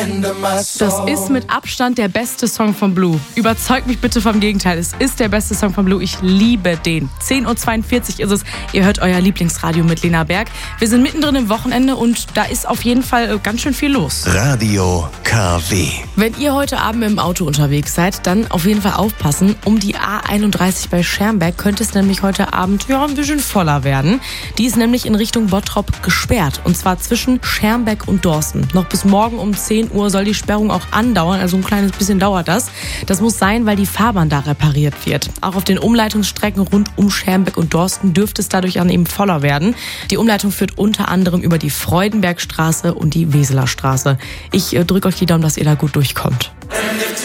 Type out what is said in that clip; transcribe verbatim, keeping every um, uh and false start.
Das ist mit Abstand der beste Song von Blue. Überzeugt mich bitte vom Gegenteil. Es ist der beste Song von Blue. Ich liebe den. zehn Uhr zweiundvierzig ist es. Ihr hört euer Lieblingsradio mit Lena Berg. Wir sind mittendrin im Wochenende und da ist auf jeden Fall ganz schön viel los. Radio K W. Wenn ihr heute Abend im Auto unterwegs seid, dann auf jeden Fall aufpassen. Um die A einunddreißig bei Schermbeck könnte es nämlich heute Abend ja ein bisschen voller werden. Die ist nämlich in Richtung Bottrop gesperrt. Und zwar zwischen Schermbeck und Dorsten. Noch bis morgen um zehn Uhr soll die Sperrung auch andauern, also ein kleines bisschen dauert das. Das muss sein, weil die Fahrbahn da repariert wird. Auch auf den Umleitungsstrecken rund um Schermbeck und Dorsten dürfte es dadurch dann eben voller werden. Die Umleitung führt unter anderem über die Freudenbergstraße und die Weseler Straße. Ich äh, drücke euch die Daumen, dass ihr da gut durchkommt.